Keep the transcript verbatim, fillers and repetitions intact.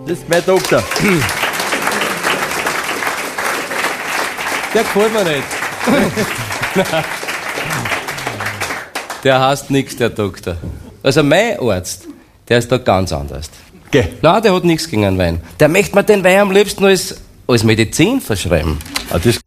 Das ist mein Doktor. Der gefällt mir nicht. Der heißt nix, der Doktor. Also mein Arzt, der ist da ganz anders. Geh. Nein, der hat nichts gegen einen Wein. Der möchte mir den Wein am liebsten als, als Medizin verschreiben. Ah, das